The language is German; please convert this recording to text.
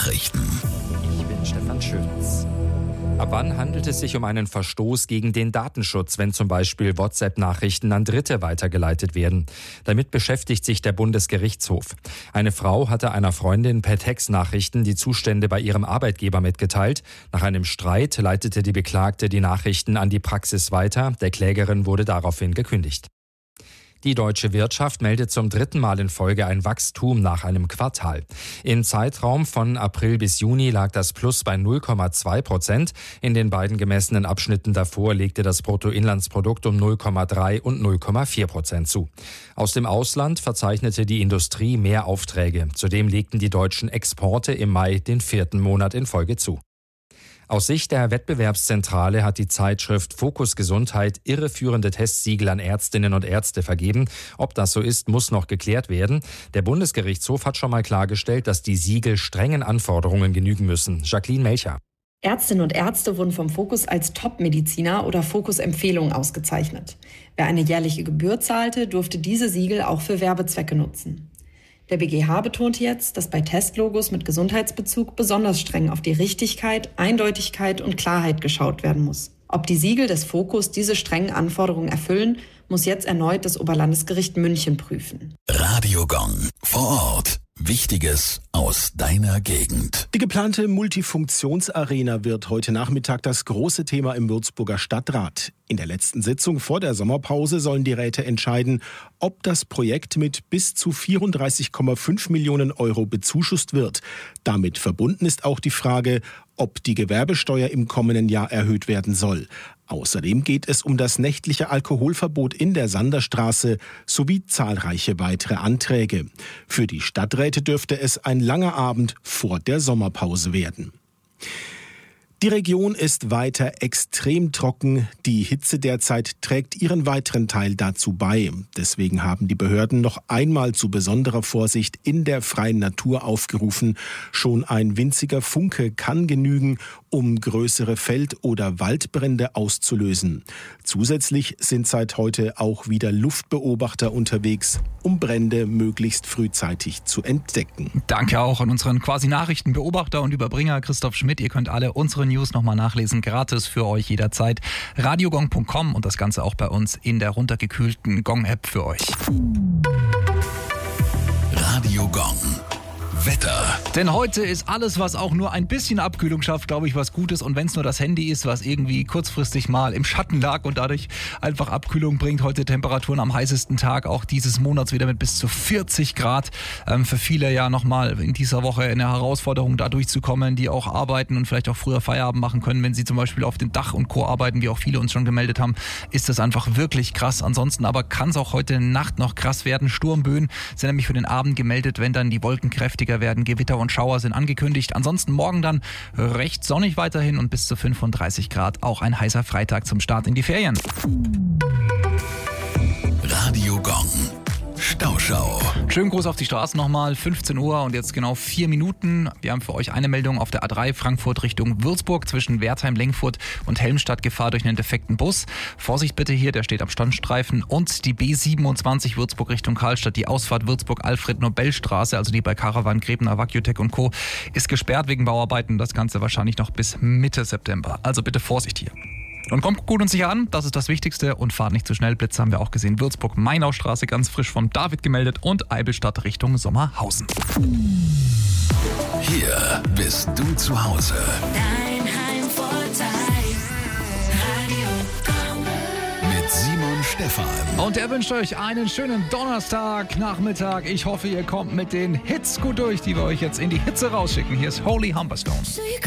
Nachrichten. Ich bin Stefan Schütz. Ab wann handelt es sich um einen Verstoß gegen den Datenschutz, wenn zum Beispiel WhatsApp-Nachrichten an Dritte weitergeleitet werden? Damit beschäftigt sich der Bundesgerichtshof. Eine Frau hatte einer Freundin per Textnachrichten die Zustände bei ihrem Arbeitgeber mitgeteilt. Nach einem Streit leitete die Beklagte die Nachrichten an die Praxis weiter. Der Klägerin wurde daraufhin gekündigt. Die deutsche Wirtschaft meldet zum 3. Mal in Folge ein Wachstum nach einem Quartal. Im Zeitraum von April bis Juni lag das Plus bei 0,2%. In den beiden gemessenen Abschnitten davor legte das Bruttoinlandsprodukt um 0,3 und 0,4% zu. Aus dem Ausland verzeichnete die Industrie mehr Aufträge. Zudem legten die deutschen Exporte im Mai den 4. Monat in Folge zu. Aus Sicht der Wettbewerbszentrale hat die Zeitschrift Fokus Gesundheit irreführende Testsiegel an Ärztinnen und Ärzte vergeben. Ob das so ist, muss noch geklärt werden. Der Bundesgerichtshof hat schon mal klargestellt, dass die Siegel strengen Anforderungen genügen müssen. Jacqueline Melcher. Ärztinnen und Ärzte wurden vom Fokus als Top-Mediziner oder Fokus-Empfehlung ausgezeichnet. Wer eine jährliche Gebühr zahlte, durfte diese Siegel auch für Werbezwecke nutzen. Der BGH betont jetzt, dass bei Testlogos mit Gesundheitsbezug besonders streng auf die Richtigkeit, Eindeutigkeit und Klarheit geschaut werden muss. Ob die Siegel des Fokus diese strengen Anforderungen erfüllen, muss jetzt erneut das Oberlandesgericht München prüfen. Radio Gong vor Ort. Wichtiges aus deiner Gegend. Die geplante Multifunktionsarena wird heute Nachmittag das große Thema im Würzburger Stadtrat. In der letzten Sitzung vor der Sommerpause sollen die Räte entscheiden, ob das Projekt mit bis zu 34,5 Millionen Euro bezuschusst wird. Damit verbunden ist auch die Frage, ob die Gewerbesteuer im kommenden Jahr erhöht werden soll. Außerdem geht es um das nächtliche Alkoholverbot in der Sanderstraße sowie zahlreiche weitere Anträge. Für die Stadträte dürfte es ein langer Abend vor der Sommerpause werden. Die Region ist weiter extrem trocken. Die Hitze derzeit trägt ihren weiteren Teil dazu bei. Deswegen haben die Behörden noch einmal zu besonderer Vorsicht in der freien Natur aufgerufen. Schon ein winziger Funke kann genügen, um größere Feld- oder Waldbrände auszulösen. Zusätzlich sind seit heute auch wieder Luftbeobachter unterwegs, um Brände möglichst frühzeitig zu entdecken. Danke auch an unseren Quasi-Nachrichtenbeobachter und Überbringer Christoph Schmidt. Ihr könnt alle unsere News nochmal nachlesen, gratis für euch jederzeit. Radiogong.com und das Ganze auch bei uns in der runtergekühlten Gong-App für euch. Radio Gong. Wetter. Denn heute ist alles, was auch nur ein bisschen Abkühlung schafft, glaube ich, was Gutes. Und wenn es nur das Handy ist, was irgendwie kurzfristig mal im Schatten lag und dadurch einfach Abkühlung bringt. Heute Temperaturen am heißesten Tag auch dieses Monats wieder mit bis zu 40 Grad. Für viele ja nochmal in dieser Woche eine Herausforderung, da durchzukommen, die auch arbeiten und vielleicht auch früher Feierabend machen können. Wenn sie zum Beispiel auf dem Dach und Co. arbeiten, wie auch viele uns schon gemeldet haben, ist das einfach wirklich krass. Ansonsten aber kann es auch heute Nacht noch krass werden. Sturmböen sind nämlich für den Abend gemeldet, wenn dann die Wolken kräftiger werden. Gewitter und Schauer sind angekündigt. Ansonsten morgen dann recht sonnig weiterhin und bis zu 35 Grad. Auch ein heißer Freitag zum Start in die Ferien. Radio Gong. Stauschau. Schönen Gruß auf die Straße nochmal. 15 Uhr und jetzt genau 4 Minuten. Wir haben für euch eine Meldung auf der A3 Frankfurt Richtung Würzburg zwischen Wertheim-Lengfurt und Helmstadt. Gefahr durch einen defekten Bus. Vorsicht bitte hier, der steht am Standstreifen. Und die B27 Würzburg Richtung Karlstadt, die Ausfahrt Würzburg-Alfred-Nobel-Straße, also die bei Caravan, Grebner, Vacuotec und Co. ist gesperrt wegen Bauarbeiten. Das Ganze wahrscheinlich noch bis Mitte September. Also bitte Vorsicht hier. Und kommt gut und sicher an, das ist das Wichtigste. Und fahrt nicht zu schnell. Blitze haben wir auch gesehen. Würzburg-Mainaustraße ganz frisch vom David gemeldet und Eibelstadt Richtung Sommerhausen. Hier bist du zu Hause. Dein Heimvorteil. Radio Gong. Mit Simon Stephan. Und er wünscht euch einen schönen Donnerstagnachmittag. Ich hoffe, ihr kommt mit den Hits gut durch, die wir euch jetzt in die Hitze rausschicken. Hier ist Holy Humberstone. So you